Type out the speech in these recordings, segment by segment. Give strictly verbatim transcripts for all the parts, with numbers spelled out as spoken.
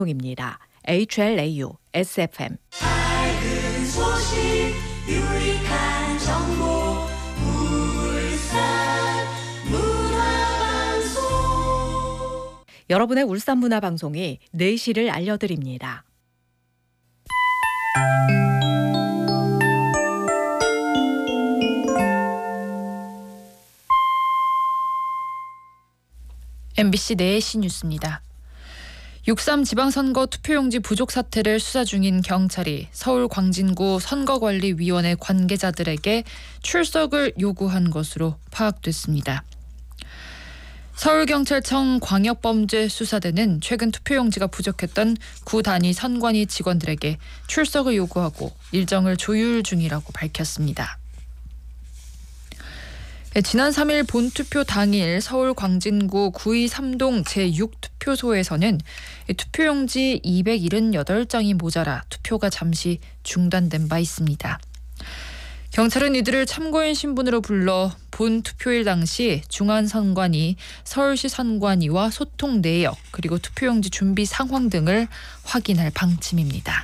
입니다. 에이치엘에이유 에스에프엠. 밝은 소식 유익한 정보 울산 문화방송. 여러분의 울산 문화방송이 네 시를 알려드립니다. 엠비씨 네 시 뉴스입니다. 육삼 지방선거 투표용지 부족 사태를 수사 중인 경찰이 서울 광진구 선거관리위원회 관계자들에게 출석을 요구한 것으로 파악됐습니다. 서울경찰청 광역범죄수사대는 최근 투표용지가 부족했던 구 단위 선관위 직원들에게 출석을 요구하고 일정을 조율 중이라고 밝혔습니다. 지난 삼 일 본투표 당일 서울 광진구 구이삼 동 제육 투표소에서는 투표용지 이백칠십팔 장이 모자라 투표가 잠시 중단된 바 있습니다. 경찰은 이들을 참고인 신분으로 불러 본 투표일 당시 중앙선관위, 서울시 선관위와 소통 내역 그리고 투표용지 준비 상황 등을 확인할 방침입니다.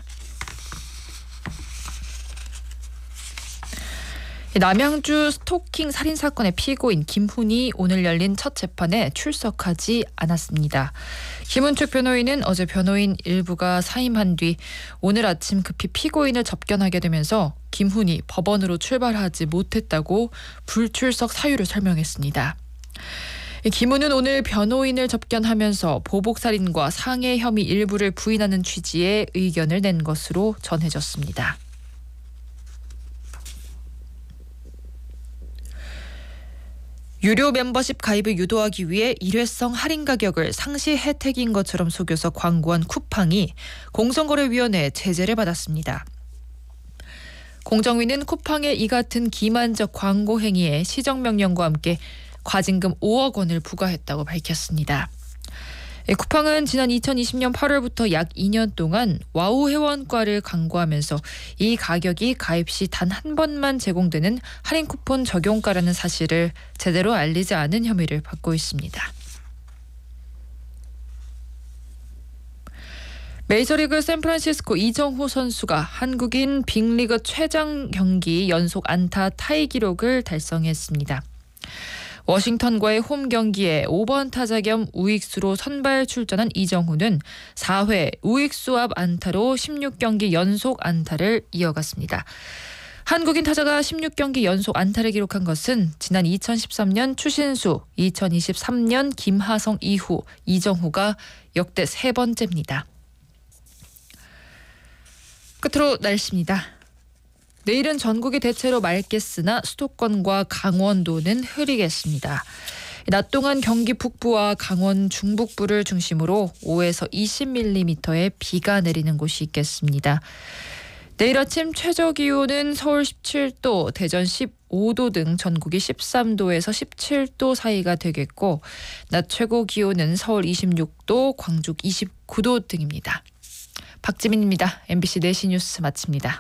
남양주 스토킹 살인 사건의 피고인 김훈이 오늘 열린 첫 재판에 출석하지 않았습니다. 김은택 변호인은 어제 변호인 일부가 사임한 뒤 오늘 아침 급히 피고인을 접견하게 되면서 김훈이 법원으로 출발하지 못했다고 불출석 사유를 설명했습니다. 김훈은 오늘 변호인을 접견하면서 보복살인과 상해 혐의 일부를 부인하는 취지의 의견을 낸 것으로 전해졌습니다. 유료 멤버십 가입을 유도하기 위해 일회성 할인 가격을 상시 혜택인 것처럼 속여서 광고한 쿠팡이 공정거래위원회에 제재를 받았습니다. 공정위는 쿠팡의 이 같은 기만적 광고 행위에 시정명령과 함께 과징금 오억 원을 부과했다고 밝혔습니다. 쿠팡은 지난 이천이십 년 팔월부터 약 이 년 동안 와우 회원과를 광고하면서 이 가격이 가입 시 단 한 번만 제공되는 할인 쿠폰 적용가라는 사실을 제대로 알리지 않은 혐의를 받고 있습니다. 메이저리그 샌프란시스코 이정후 선수가 한국인 빅리그 최장 경기 연속 안타 타이 기록을 달성했습니다. 워싱턴과의 홈 경기에 오 번 타자 겸 우익수로 선발 출전한 이정후는 사 회 우익수 앞 안타로 십육 경기 연속 안타를 이어갔습니다. 한국인 타자가 십육 경기 연속 안타를 기록한 것은 지난 이천십삼 년 추신수, 이천이십삼 년 김하성 이후 이정후가 역대 세 번째입니다. 끝으로 날씨입니다. 내일은 전국이 대체로 맑겠으나 수도권과 강원도는 흐리겠습니다. 낮 동안 경기 북부와 강원 중북부를 중심으로 오에서 이십 밀리미터의 비가 내리는 곳이 있겠습니다. 내일 아침 최저 기온은 서울 십칠 도, 대전 십오 도 등 전국이 십삼 도에서 십칠 도 사이가 되겠고 낮 최고 기온은 서울 이십육 도, 광주 이십구 도 등입니다. 박지민입니다. 엠비씨 네 시 뉴스 마칩니다.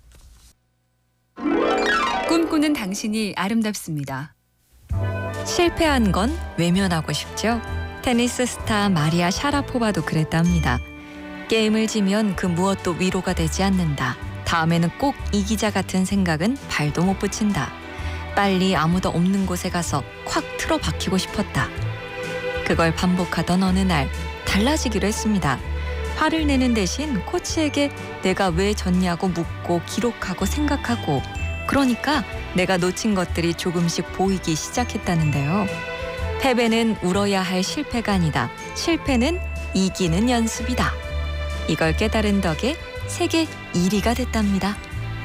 꿈꾸는 당신이 아름답습니다. 실패한 건 외면하고 싶죠? 테니스 스타 마리아 샤라포바도 그랬답니다. 게임을 지면 그 무엇도 위로가 되지 않는다. 다음에는 꼭 이기자 같은 생각은 발도 못 붙인다. 빨리 아무도 없는 곳에 가서 콱 틀어 박히고 싶었다. 그걸 반복하던 어느 날 달라지기로 했습니다. 화를 내는 대신 코치에게 내가 왜 졌냐고 묻고 기록하고 생각하고 그러니까 내가 놓친 것들이 조금씩 보이기 시작했다는데요. 패배는 울어야 할 실패가 아니다. 실패는 이기는 연습이다. 이걸 깨달은 덕에 세계 일 위가 됐답니다.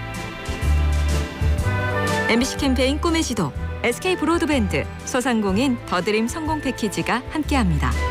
엠비씨 캠페인 꿈의 지도, 에스케이 브로드밴드, 소상공인 더드림 성공 패키지가 함께합니다.